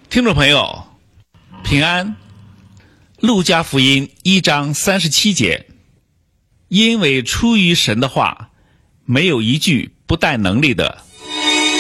听众朋友，平安。路加福音1章37节，因为出于神的话，没有一句不带能力的。